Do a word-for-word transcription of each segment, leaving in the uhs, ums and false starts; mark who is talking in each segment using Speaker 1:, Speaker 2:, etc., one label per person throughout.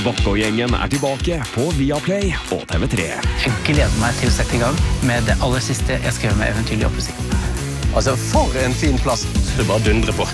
Speaker 1: Bakke-gjengen er tilbake på Viaplay og T V tre.
Speaker 2: Jeg gleder meg til å sette i gang med det aller siste jeg skrev med Eventyrlig oppussing.
Speaker 3: Altså, for en fin plass. Du bare dundrer på.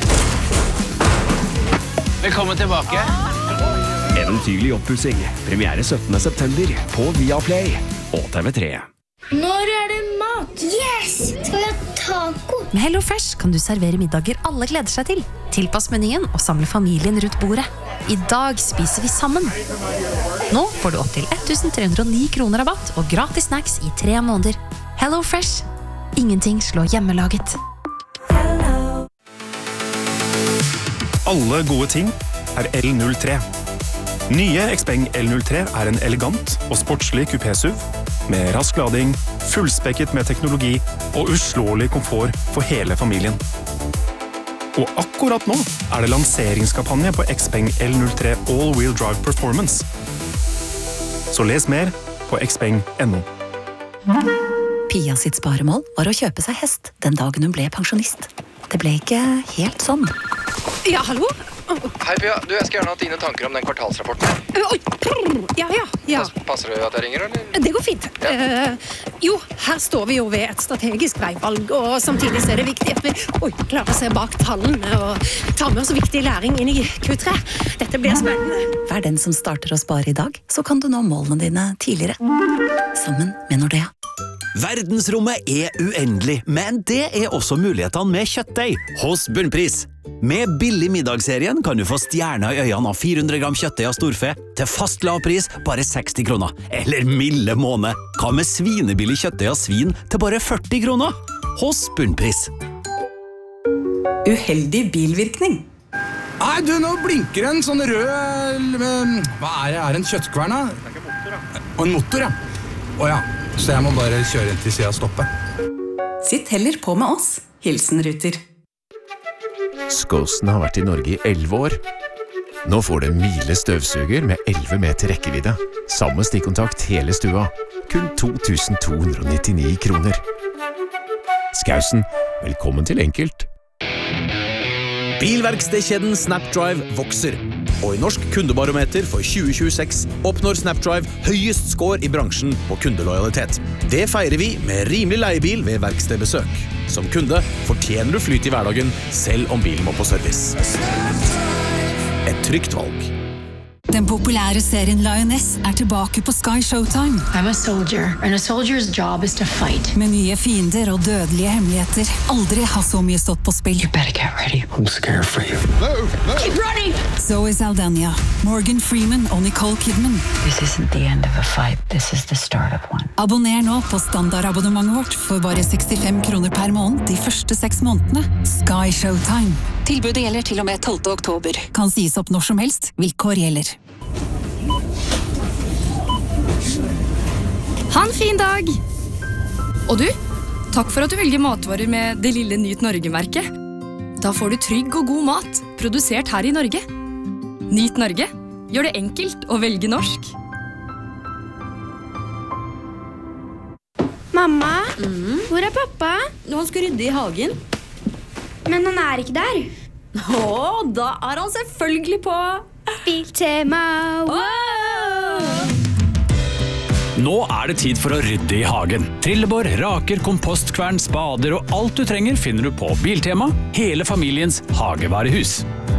Speaker 2: Velkommen tilbake.
Speaker 1: Eventyrlig oppussing. Premiere syttende september på Viaplay og T V tre.
Speaker 4: Når er det mat? Yes! Skal vi ha taco?
Speaker 5: Med HelloFresh kan du servere middager alle gleder seg til. Tilpass menyen og samle familien rundt bordet. I dag spiser vi sammen. Nå får du opp til tretten hundre og ni kroner rabatt og gratis snacks i tre måneder. HelloFresh. Ingenting slår hjemmelaget.
Speaker 6: Alle gode ting er L null tre. Nye Xpeng L null tre er en elegant og sportslig kupé-S U V med rask lading, fullspekket med teknologi og uslåelig komfort for hele familien. Og akkurat nå er det lanseringskampanje på Xpeng L null tre All-Wheel Drive Performance. Så les mer på xpeng punktum no.
Speaker 7: Pia sitt sparemål var å kjøpe seg hest den dagen hun ble pensjonist. Det ble ikke helt sånn.
Speaker 8: Ja, hallo?
Speaker 3: Hei, Pia. Du, jeg skal gjerne ha dine tanker om den kvartalsrapporten.
Speaker 8: Oi, ja, ja, ja.
Speaker 3: Passer det at jeg ringer, eller?
Speaker 8: Det går fint.
Speaker 3: Ja.
Speaker 8: Uh, jo, her står vi jo ved et strategisk veivalg, og samtidig så er det viktig at vi oi, klarer å se bak tallene og ta med oss viktig læring inn i Q tre. Dette blir spennende.
Speaker 7: Vær den som starter å spare i dag, så kan du nå målene dine tidligere. Sammen med Nordea.
Speaker 9: Verdensrommet er uendelig, men det er også mulighetene med kjøttdeig hos Bunnpris. Med billig middagsserien kan du få stjerner i øynene av fire hundre gram kjøttdeig av storfe til fast lav pris bare seksti kroner. Eller milde måned. Hva med svinebillig kjøttdeig av svin til bare førti kroner? Hos Bunnpris.
Speaker 10: Uheldig bilvirkning.
Speaker 11: Nei, du, nå blinker en sånn rød... Hva er det? Er det en kjøttkvern, da? Det er ikke motor, da. Og en motor, ja. Åja, så jeg må bare kjøre inn til siden og stoppe.
Speaker 10: Sitt heller på med oss. Hilsen Ruter.
Speaker 12: Skåsen har vært i Norge i elleve år. Nå får du en Miele støvsuger med elleve meter rekkevidde. Samme stikkontakt hele stua. Kun to tusen to hundre og nittini kroner. Skausen, velkommen til enkelt.
Speaker 13: Bilverkstedkjeden Snapdrive vokser. Og i Norsk kundebarometer for tjue tjueseks oppnår Snapdrive høyest score i bransjen på kundelojalitet. Det feirer vi med rimelig leiebil ved verkstedbesøk. Som kunde fortjener du flyt i hverdagen, selv om bilen må på service. Et trygt valg.
Speaker 14: Den populære serien Lioness er tilbake på Sky Showtime.
Speaker 15: I'm a soldier, and a soldier's job is to fight.
Speaker 14: Med nye fiender og dødelige hemmeligheter. Aldri har så mye stått på spill.
Speaker 15: You better get ready.
Speaker 3: I'm scared for you.
Speaker 15: Move, move. Keep running!
Speaker 14: Zoe Saldana, Morgan Freeman og Nicole Kidman.
Speaker 15: This isn't the end of a fight. This is the start of one.
Speaker 14: Abonner nå på standardabonnementet vårt for bare sekstifem kroner per måned de første seks månedene. Sky Showtime. Tilbudet gjelder til og med tolvte oktober. Kan sies opp når som helst. Vilkår gjelder.
Speaker 16: Ha en fin dag! Og du, takk for at du velger matvarer med det lille Nyt Norge-merket. Da får du trygg og god mat, produsert her i Norge. Nyt Norge gjør det enkelt å velge norsk.
Speaker 4: Mamma, mm. hvor er pappa?
Speaker 17: Han skal rydde i hagen.
Speaker 4: Men han er ikke der.
Speaker 17: Åh, da er han selvfølgelig på
Speaker 4: Biltema.
Speaker 17: Wow!
Speaker 18: Nå er det tid for å rydde i hagen. Trillebår, raker, kompostkvern, spader og alt du trenger finner du på Biltema, hele familiens hagevarehus.